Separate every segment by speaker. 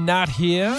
Speaker 1: Nat here.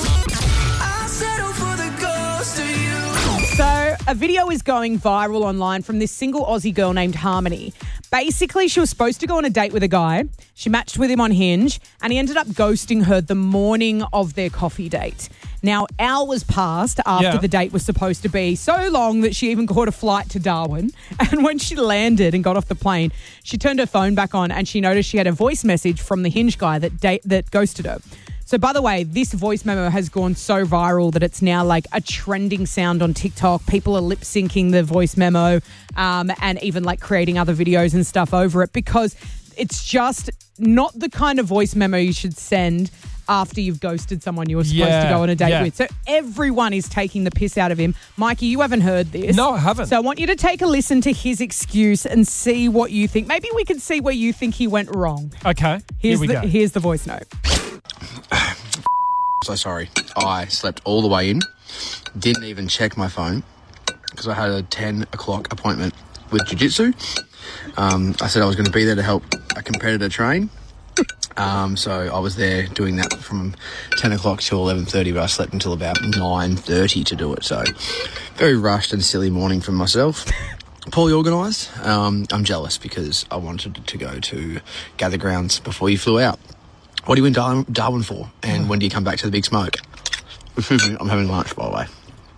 Speaker 2: So a video is going viral online from this single Aussie girl named Harmony. Basically, she was supposed to go on a date with a guy. She matched with him on Hinge, and he ended up ghosting her the morning of their coffee date. Now, hours passed after the date was supposed to be, so long that she even caught a flight to Darwin. And when she landed and got off the plane, she turned her phone back on and she noticed she had a voice message from the Hinge guy that ghosted her. So, by the way, this voice memo has gone so viral that it's now like a trending sound on TikTok. People are lip syncing the voice memo and even like creating other videos and stuff over it, because it's just not the kind of voice memo you should send after you've ghosted someone you were supposed to go on a date with. So everyone is taking the piss out of him. Mikey, you haven't heard this.
Speaker 1: No, I haven't.
Speaker 2: So I want you to take a listen to his excuse and see what you think. Maybe we can see where you think he went wrong.
Speaker 1: Okay, here we go.
Speaker 2: Here's the voice note.
Speaker 3: So sorry. I slept all the way in. Didn't even check my phone because I had a 10 o'clock appointment with jiu-jitsu. I said I was going to be there to help a competitor train. So I was there doing that from 10 o'clock till 11:30, but I slept until about 9:30 to do it. So very rushed and silly morning for myself. Poorly organised. I'm jealous because I wanted to go to Gather Grounds before you flew out. What are you in Darwin for? And when do you come back to the Big Smoke? Excuse me, I'm having lunch, by the way.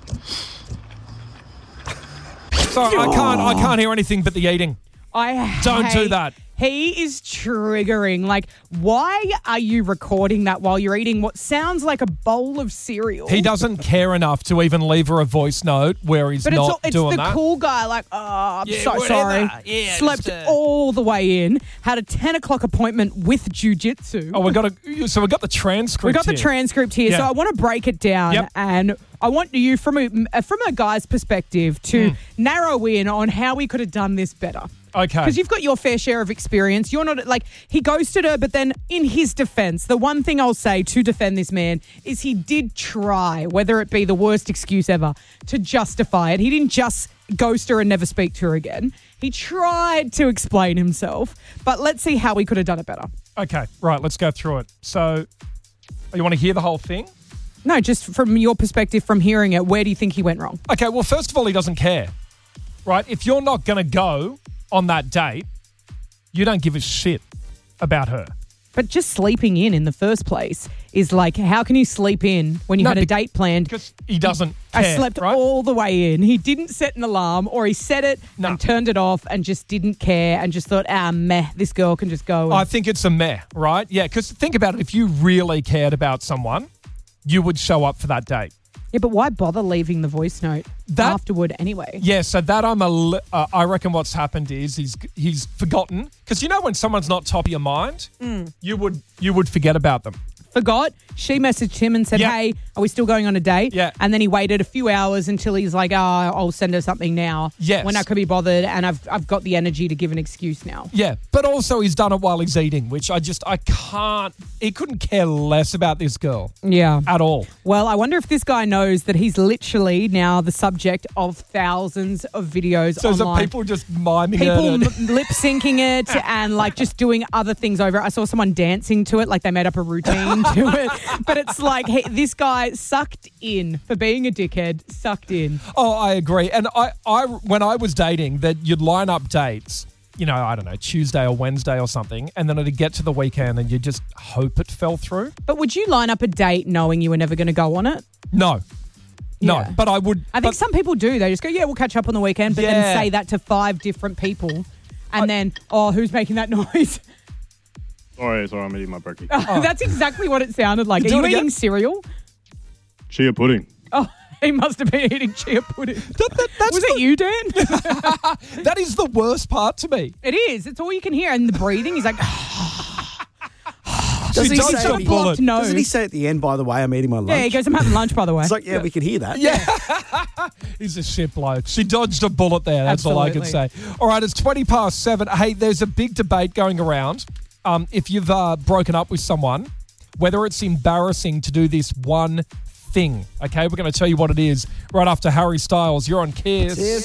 Speaker 1: Sorry, I can't hear anything but the eating. Don't do that.
Speaker 2: He is triggering. Like, why are you recording that while you're eating what sounds like a bowl of cereal?
Speaker 1: He doesn't care enough to even leave her a voice note where he's not
Speaker 2: it's
Speaker 1: doing
Speaker 2: the
Speaker 1: that.
Speaker 2: cool guy, like, I'm so
Speaker 1: whatever.
Speaker 2: sorry.
Speaker 1: Yeah,
Speaker 2: slept all the way in, had a 10 o'clock appointment with jiu-jitsu.
Speaker 1: Oh, we got the transcript.
Speaker 2: We got the transcript here, so I want to break it down and I want you, from a guy's perspective, to narrow in on how we could have done this better.
Speaker 1: Okay.
Speaker 2: Because you've got your fair share of experience. You're not like, he ghosted her, but then in his defense, the one thing I'll say to defend this man is he did try, whether it be the worst excuse ever, to justify it. He didn't just ghost her and never speak to her again. He tried to explain himself, but let's see how we could have done it better.
Speaker 1: Okay, right, let's go through it. So, you want to hear the whole thing?
Speaker 2: No, just from your perspective, from hearing it, where do you think he went wrong?
Speaker 1: Okay, well, first of all, he doesn't care, right? If you're not going to go on that date, you don't give a shit about her.
Speaker 2: But just sleeping in the first place is like, how can you sleep in when you had a date planned?
Speaker 1: Because he doesn't care,
Speaker 2: I slept
Speaker 1: right?
Speaker 2: all the way in. He didn't set an alarm, or he set it and turned it off and just didn't care and just thought, meh, this girl can just go.
Speaker 1: I think it's a meh, right? Yeah, because think about it. If you really cared about someone, you would show up for that date.
Speaker 2: Yeah, but why bother leaving the voice note afterward anyway?
Speaker 1: Yeah, so that I reckon what's happened is he's forgotten. Because you know when someone's not top of your mind, you would forget about them.
Speaker 2: Forgot. She messaged him and said, hey, are we still going on a date?
Speaker 1: Yeah.
Speaker 2: And then he waited a few hours until he's like, I'll send her something now.
Speaker 1: Yes.
Speaker 2: When I could be bothered and I've got the energy to give an excuse now.
Speaker 1: Yeah, but also he's done it while he's eating, which I can't, he couldn't care less about this girl.
Speaker 2: Yeah.
Speaker 1: At all.
Speaker 2: Well, I wonder if this guy knows that he's literally now the subject of thousands of videos
Speaker 1: so
Speaker 2: online.
Speaker 1: So people just miming
Speaker 2: people
Speaker 1: it.
Speaker 2: lip syncing it and like just doing other things over it. I saw someone dancing to it, like they made up a routine to it. But it's like, hey, this guy sucked in for being a dickhead, sucked in.
Speaker 1: Oh, I agree. And I when I was dating, that you'd line up dates, you know, I don't know, Tuesday or Wednesday or something, and then it'd get to the weekend and you just hope it fell through.
Speaker 2: But would you line up a date knowing you were never going to go on it?
Speaker 1: No. No, but I would.
Speaker 2: I think some people do. They just go, we'll catch up on the weekend, but then say that to 5 different people. And then, who's making that noise?
Speaker 4: Sorry, I'm eating my breakfast.
Speaker 2: That's exactly what it sounded like. Are you eating cereal?
Speaker 4: Chia pudding.
Speaker 2: Oh, he must have been eating chia pudding. Was it you, Dan?
Speaker 1: That is the worst part to me.
Speaker 2: It is. It's all you can hear. And the breathing, he's like...
Speaker 5: Doesn't he say at the end, by the way, I'm eating my lunch?
Speaker 2: Yeah, he goes, I'm having lunch, by the way.
Speaker 5: It's like, we can hear that.
Speaker 1: Yeah. He's a shit bloke. She dodged a bullet there. That's all I can say. All right, it's 7:20. Hey, there's a big debate going around. If you've broken up with someone, whether it's embarrassing to do this one thing. Okay, we're going to tell you what it is right after Harry Styles. You're on Kiss.